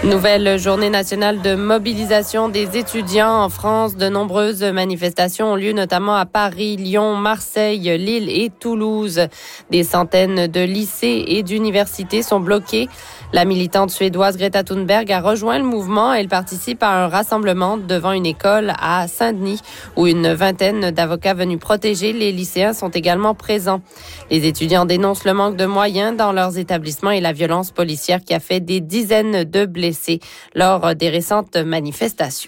Nouvelle journée nationale de mobilisation des étudiants en France. De nombreuses manifestations ont lieu notamment à Paris, Lyon, Marseille, Lille et Toulouse. Des centaines de lycées et d'universités sont bloqués. La militante suédoise Greta Thunberg a rejoint le mouvement. Elle participe à un rassemblement devant une école à Saint-Denis où une vingtaine d'avocats venus protéger les lycéens sont également présents. Les étudiants dénoncent le manque de moyens dans leurs établissements et la violence policière qui a fait des dizaines de blessés lors des récentes manifestations.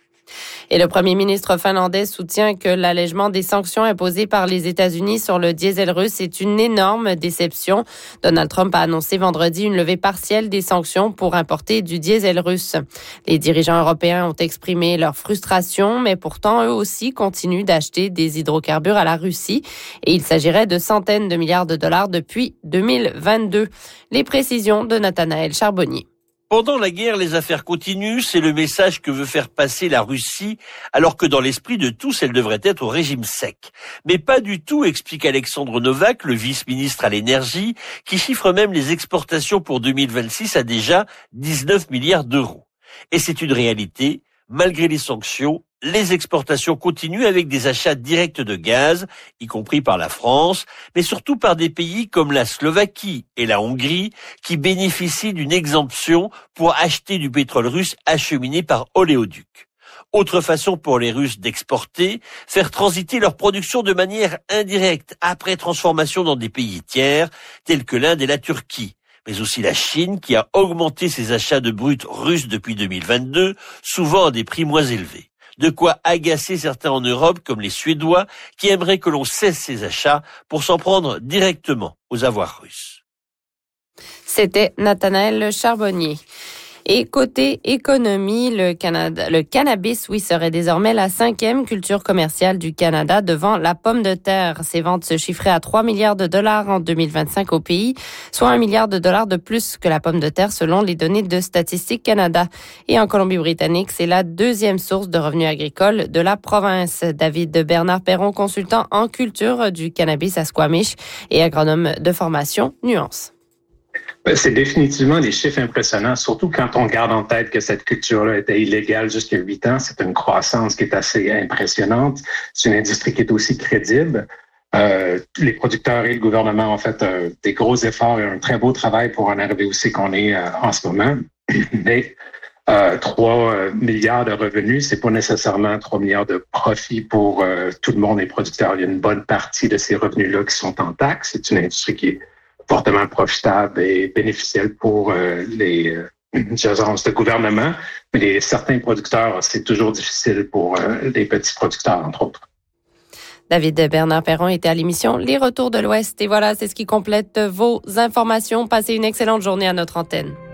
Et le premier ministre finlandais soutient que l'allègement des sanctions imposées par les États-Unis sur le diesel russe est une énorme déception. Donald Trump a annoncé vendredi une levée partielle des sanctions pour importer du diesel russe. Les dirigeants européens ont exprimé leur frustration, mais pourtant eux aussi continuent d'acheter des hydrocarbures à la Russie. Et il s'agirait de centaines de milliards de dollars depuis 2022. Les précisions de Nathanaël Charbonnier. Pendant la guerre, les affaires continuent, c'est le message que veut faire passer la Russie, alors que dans l'esprit de tous, elle devrait être au régime sec. Mais pas du tout, explique Alexandre Novak, le vice-ministre à l'énergie, qui chiffre même les exportations pour 2026 à déjà 19 milliards d'euros. Et c'est une réalité, malgré les sanctions, les exportations continuent avec des achats directs de gaz, y compris par la France, mais surtout par des pays comme la Slovaquie et la Hongrie, qui bénéficient d'une exemption pour acheter du pétrole russe acheminé par oléoduc. Autre façon pour les Russes d'exporter, faire transiter leur production de manière indirecte après transformation dans des pays tiers, tels que l'Inde et la Turquie. Mais aussi la Chine, qui a augmenté ses achats de brut russes depuis 2022, souvent à des prix moins élevés. De quoi agacer certains en Europe, comme les Suédois, qui aimeraient que l'on cesse ces achats pour s'en prendre directement aux avoirs russes. C'était Nathanaël Charbonnier. Et côté économie, le cannabis, serait désormais la 5e culture commerciale du Canada devant la pomme de terre. Ses ventes se chiffraient à 3 milliards de dollars en 2025 au pays, soit 1 milliard de dollars de plus que la pomme de terre selon les données de Statistique Canada. Et en Colombie-Britannique, c'est la 2e source de revenus agricoles de la province. David Bernard Perron, consultant en culture du cannabis à Squamish et agronome de formation Nuance. C'est définitivement des chiffres impressionnants, surtout quand on garde en tête que cette culture-là était illégale jusqu'à 8 ans. C'est une croissance qui est assez impressionnante. C'est une industrie qui est aussi crédible. Les producteurs et le gouvernement ont fait des gros efforts et un très beau travail pour en arriver où c'est qu'on est en ce moment. Mais 3 milliards de revenus, c'est pas nécessairement 3 milliards de profits pour tout le monde, les producteurs. Il y a une bonne partie de ces revenus-là qui sont en taxes. C'est une industrie qui est fortement profitable et bénéficielle pour les agences de gouvernement. Mais certains producteurs, c'est toujours difficile pour les petits producteurs, entre autres. David Bernard Perron était à l'émission Les Retours de l'Ouest. Et voilà, c'est ce qui complète vos informations. Passez une excellente journée à notre antenne.